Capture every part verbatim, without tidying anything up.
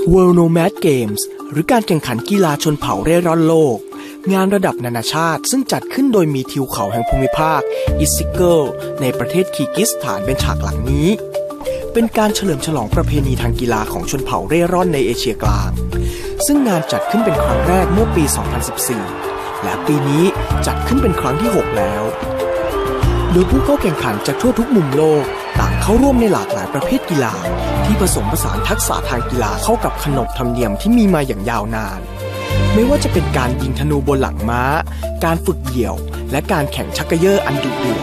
World Nomad Games หรือการแข่งขันกีฬาชนเผ่าเร่ร่อนโลกงานระดับนานาชาติซึ่งจัดขึ้นโดยมีทิวเขาแห่งภูมิภาคอิสซิเกิลในประเทศคีร์กิสถานเป็นฉากหลังนี้เป็นการเฉลิมฉลองประเพณีทางกีฬาของชนเผ่าเร่ร่อนในเอเชียกลางซึ่งงานจัดขึ้นเป็นครั้งแรกเมื่อปี สองพันสิบสี่ และปีนี้จัดขึ้นเป็นครั้งที่ หก แล้วโดยผู้เข้าแข่งขันจากทั่วทุกมุมโลกต่างเข้าร่วมในหลากหลายประเภทกีฬาที่ผสมผสานทักษะทางกีฬาเข้ากับขนบธรรมเนียมที่มีมาอย่างยาวนานไม่ว่าจะเป็นการยิงธนูบนหลังม้าการฝึกเหยี่ยวและการแข่งชักเกยอร์อันดุเดือด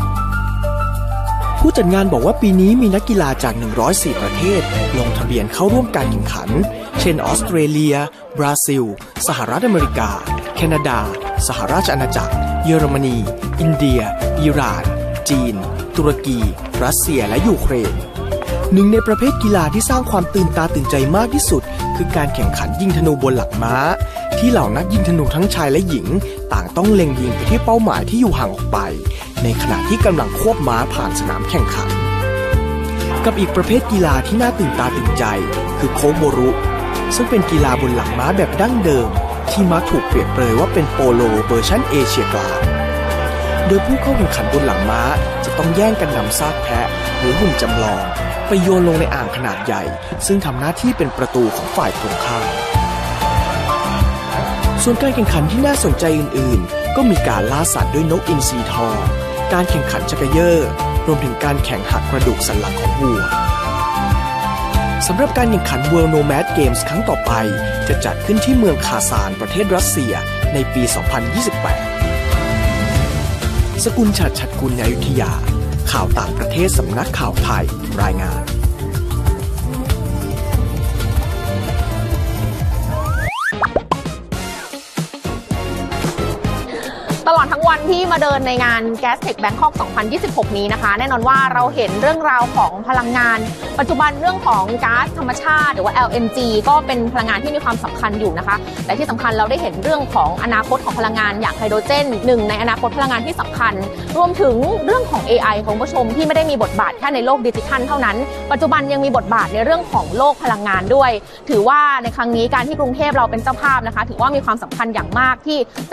ผู้จัดงานบอกว่าปีนี้มีนักกีฬาจากหนึ่งร้อยสี่ประเทศลงทะเบียนเข้าร่วมการแข่งขันเช่นออสเตรเลียบราซิลสหรัฐอเมริกาแคนาดาสหราชอาณาจักรเยอรมนีอินเดียอิหร่านจีนตุรกีรัสเซียและยูเครนหนึ่งในประเภทกีฬาที่สร้างความตื่นตาตื่นใจมากที่สุดคือการแข่งขันยิงธนูบนหลังม้าที่เหล่านักยิงธนูทั้งชายและหญิงต่างต้องเล็งยิงไปที่เป้าหมายที่อยู่ห่างออกไปในขณะที่กำลังควบม้าผ่านสนามแข่งขันกับอีกประเภทกีฬาที่น่าตื่นตาตื่นใจคือโคโบรุซึ่งเป็นกีฬาบนหลังม้าแบบดั้งเดิมที่มักถูกเปรียบเปรยว่าเป็นโปโลเวอร์ชันเอเชียกลางโดยผู้เข้าแข่งขันบนหลังม้าจะต้องแย่งกันนำซากแพะหรือหุ่นจำลองไปโยนลงในอ่างขนาดใหญ่ซึ่งทำหน้าที่เป็นประตูของฝ่ายตรงข้ามส่วนการแข่งขันที่น่าสนใจอื่นๆก็มีการล่าสัตว์ด้วยนกอินทรีทองการแข่งขันชักเกยอร์รวมถึงการแข่งหักกระดูกสันหลังของวัวสำหรับการแข่งขัน World Nomad Games ครั้งต่อไปจะจัดขึ้นที่เมืองคาซานประเทศรัสเซียในปี สองพันยี่สิบแปด สกุลฉัตร ฉัตรกุล อยุธยาข่าวต่างประเทศสำนักข่าวไทยรายงานตลอดทั้งวันที่มาเดินในงาน Gastech Bangkok สองพันยี่สิบหก นี้นะคะแน่นอนว่าเราเห็นเรื่องราวของพลังงานปัจจุบันเรื่องของก๊าซธรรมชาติหรือว่า แอล เอ็น จี ก็เป็นพลังงานที่มีความสำคัญอยู่นะคะแต่ที่สำคัญเราได้เห็นเรื่องของอนาคตของพลังงานอย่างไฮโดรเจนหนึ่งในอนาคตพลังงานที่สำคัญรวมถึงเรื่องของ เอ ไอ ของผู้ชมที่ไม่ได้มีบทบาทแค่ในโลกดิจิทัลเท่านั้นปัจจุบันยังมีบทบาทในเรื่องของโลกพลังงานด้วยถือว่าในครั้งนี้การที่กรุงเทพเราเป็นเจ้าภาพนะคะถือว่ามีความสำคัญอย่างมากที่